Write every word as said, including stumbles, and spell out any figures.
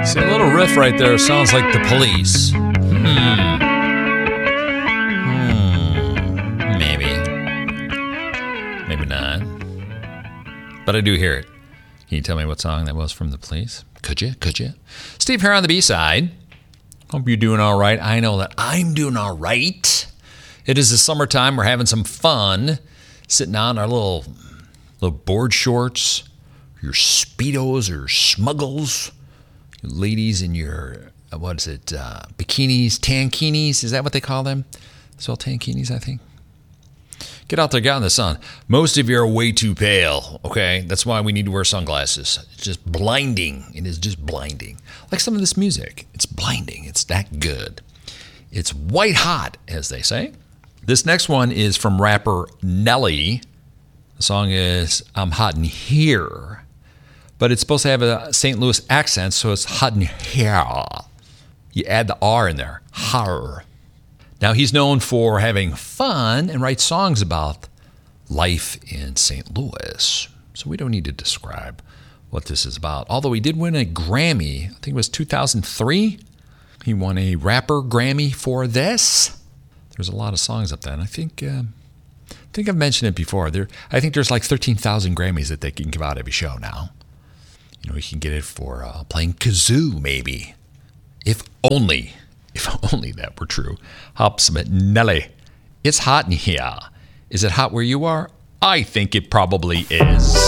See, a little riff right there sounds like The Police. Hmm. Hmm. Maybe. Maybe not. But I do hear it. Can you tell me what song that was from The Police? Could you? Could you? Steve here on the B-side. Hope you're doing all right. I know that I'm doing all right. It is the summertime. We're having some fun. Sitting on our little, little board shorts, your Speedos or Smuggles. Ladies in your, uh, what is it, uh, bikinis, tankinis, is that what they call them? It's all tankinis, I think. Get out there, get out in the sun. Most of you are way too pale, okay? That's why we need to wear sunglasses. It's just blinding. It is just blinding. Like some of this music. It's blinding. It's that good. It's white hot, as they say. This next one is from rapper Nelly. The song is I'm Hot in Here. But it's supposed to have a Saint Louis accent, so it's hot in here. You add the R in there. Har. Now, he's known for having fun and write songs about life in Saint Louis. So we don't need to describe what this is about. Although he did win a Grammy, I think it was two thousand three. He won a rapper Grammy for this. There's a lot of songs up there, and I think uh, I think I've mentioned it before. There, I think there's like thirteen thousand Grammys that they can give out every show now. You know, you can get it for uh, playing kazoo, maybe. If only, if only that were true. Hops Nelly, it's hot in here. Is it hot where you are? I think it probably is.